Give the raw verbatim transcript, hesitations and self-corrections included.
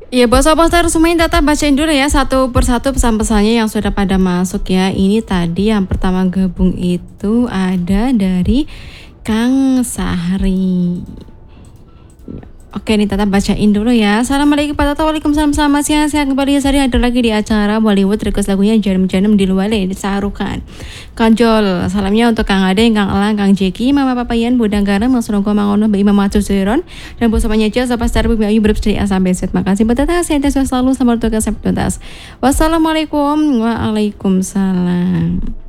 Iya, buat sobat semuanya Tata bacain dulu ya satu persatu pesan-pesannya yang sudah pada masuk ya. Ini tadi yang pertama gabung itu ada dari Kang Sahri. Oke nih Tata bacain dulu ya. Assalamualaikum Pak Tata, waalaikumsalam, selamat siang. Saya kembali hari ada lagi di acara Bollywood request lagunya Janem-Janem di luar di Sarukan Kanjol. Salamnya untuk Kang Ade, Kang Elang, Kang Jeki, Mama Papayan, Budang Garam, Mas Rongko Mangono, Mbak Imam Macu Suiron, dan bersama Cia, Sobat Star, Mbak Ayu, Berps dari A sampai Z. Makasih Pak Tata, saya selalu selamat bertugas sampai tuntas. Wassalamualaikum, waalaikumsalam.